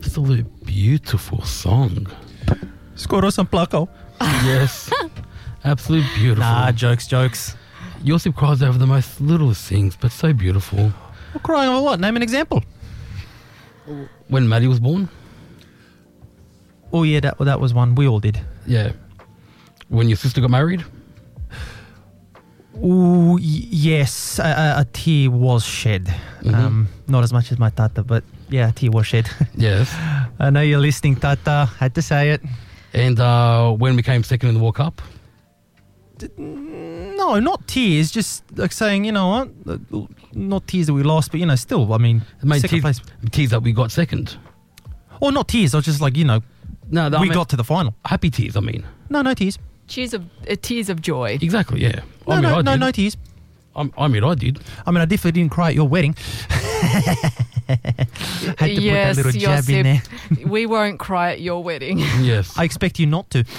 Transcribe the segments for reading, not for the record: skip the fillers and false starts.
absolute beautiful song. Skoros and Plako. Yes. Absolute beautiful. Nah, jokes. Josip cries over the most littlest things, but so beautiful. Well, crying over what? Name an example. When Maddie was born? Oh, yeah, that was one. We all did. Yeah. When your sister got married? Oh, yes. A tear was shed. Mm-hmm. Not as much as my tata, but yeah, a tear was shed. Yes. I know you're listening, tata. Had to say it. And when we came second in the World Cup? No, not tears. Just like saying, you know what? Not tears that we lost, but, you know, still, I mean, second place. Tears that we got second. Or not tears. I was just like, you know, we got to the final. Happy tears, I mean. No tears. Tears of joy. Exactly, yeah. No tears. I mean, I did. I mean, I definitely didn't cry at your wedding. Had to put that little jab in there. We won't cry at your wedding. Yes. I expect you not to.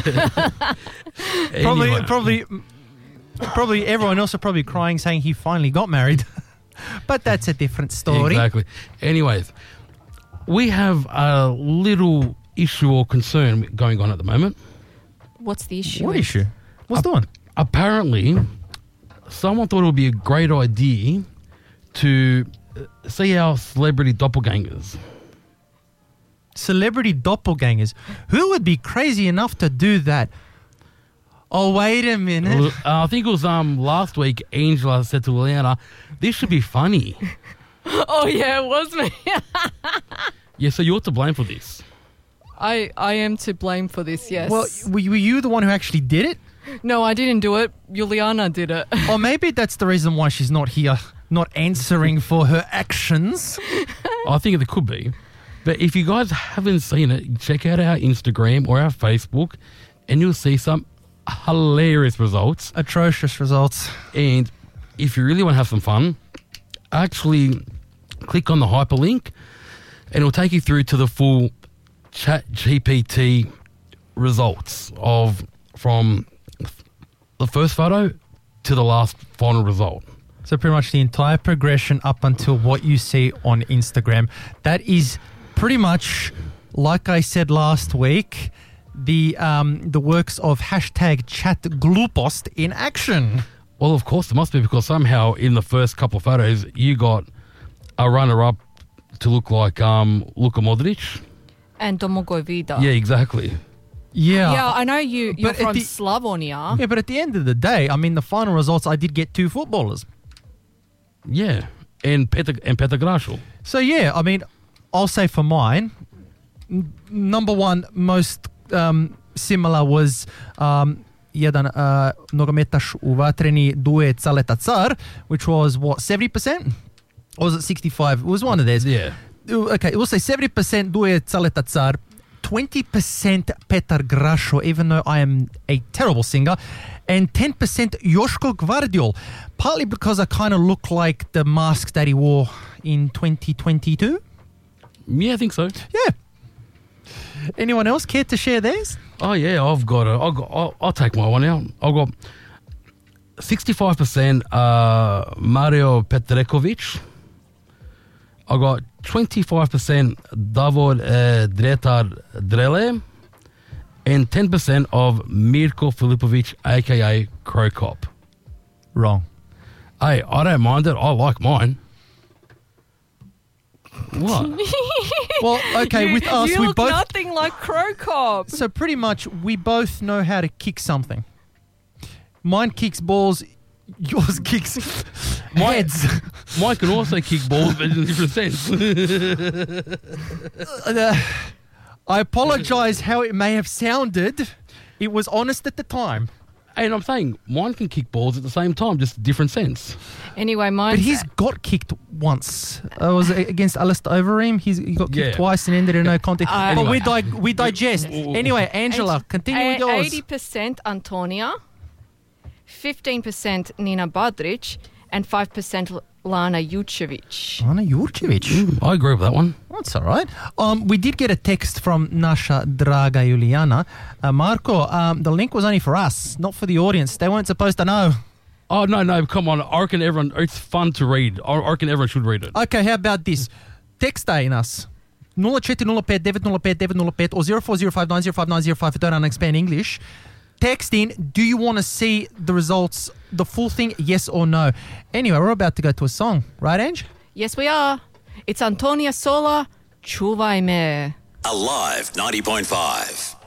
Anyway. Probably everyone else are probably crying saying he finally got married. But that's a different story. Exactly. Anyways, we have a little issue or concern going on at the moment. What's the issue? What issue? What's the one? Apparently, someone thought it would be a great idea to see our celebrity doppelgangers. Celebrity doppelgangers. Who would be crazy enough to do that? Oh, wait a minute. I think it was last week, Angela said to Liliana, this should be funny. Oh, yeah, it was me. Yeah, so you're to blame for this. I am to blame for this, yes. Well, were you the one who actually did it? No, I didn't do it. Juliana did it. Or maybe that's the reason why she's not here, not answering for her actions. I think it could be. But if you guys haven't seen it, check out our Instagram or our Facebook and you'll see some hilarious results. Atrocious results. And if you really want to have some fun, actually click on the hyperlink and it'll take you through to the full ChatGPT results from the first photo to the last final result. So pretty much the entire progression up until what you see on Instagram. That is pretty much, like I said last week, the works of #ChatGlupost in action. Well, of course, it must be because somehow in the first couple of photos you got a runner-up to look like Luka Modric. And Domagoj Vida. Yeah, exactly. Yeah, I know you're But from Slavonia. Yeah, but at the end of the day, I mean, the final results, I did get 2 footballers. Yeah, and Petar Grašo. So, yeah, I mean, I'll say for mine, number one, most similar was jedan nogometaš u vatreni Duje Caleta Car, which was, what, 70%? Or was it 65? It was one of theirs. Yeah. Okay, we'll say 70% Duje Caleta Car, 20% Petar Grašo, even though I am a terrible singer, and 10% Joško Gvardiol, partly because I kind of look like the mask that he wore in 2022. Yeah, I think so. Yeah. Anyone else care to share theirs? Oh, yeah, I'll take my one out. I've got 65% Mario Petrekovic. I got 25% Davor Dretar Drele and 10% of Mirko Filipovic, a.k.a. Crocop. Wrong. Hey, I don't mind it. I like mine. What? Well, okay, with us, you we look both... nothing like Crocop. So pretty much, we both know how to kick something. Mine kicks balls, yours kicks heads. Mine can also kick balls, but in a different sense. I apologise how it may have sounded. It was honest at the time. And I'm saying mine can kick balls at the same time, just different sense. Anyway, mine. But he's got kicked once. It was against Alistair Overeem. He got kicked twice and ended in no contest. Anyway. But we digest. Anyway, Angela, continue with yours. 80% Antonia, 15% Nina Badric, and 5% Lana Jurčević. Lana Jurčević. I agree with that one. That's all right. We did get a text from Nasha Draga Juliana. Marco, the link was only for us, not for the audience. They weren't supposed to know. Oh, no, come on. I reckon everyone, it's fun to read. I reckon everyone should read it. Okay, how about this? Text in us. 0405 905 905 or 0405 905 905 if you don't understand English. Text in, do you want to see the results, the full thing, yes or no? Anyway, we're about to go to a song. Right, Ange? Yes, we are. It's Antonia Sola, Čuvaj me. Alive 90.5.